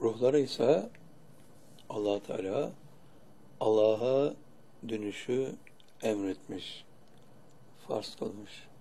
Ruhları ise Allah Teala Allah'a dönüşü emretmiş, farz kılmış.